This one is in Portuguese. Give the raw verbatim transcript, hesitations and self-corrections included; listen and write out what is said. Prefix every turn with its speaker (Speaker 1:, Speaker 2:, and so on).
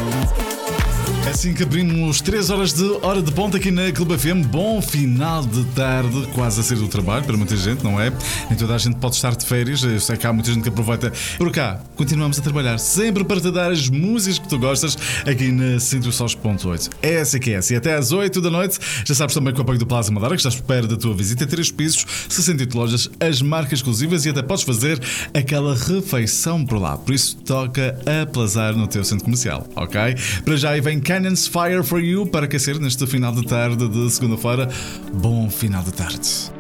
Speaker 1: Assim que abrimos três horas de hora de ponta aqui na Clube F M. Bom final de tarde, quase a sair do trabalho para muita gente, não é? Nem toda a gente pode estar de férias. Eu sei que há muita gente que aproveita. Por cá, continuamos a trabalhar sempre para te dar as músicas que tu gostas aqui na cento e sete ponto oito. É essa que é essa. E até às oito da noite, já sabes também com o apoio do Plaza Madeira, que estás espera da tua visita. Três pisos, sessenta e oito lojas, as marcas exclusivas e até podes fazer aquela refeição por lá. Por isso, toca a plazar no teu centro comercial, ok? Para já aí vem Canyons Fire for You para aquecer neste final de tarde de segunda-feira. Bom final de tarde.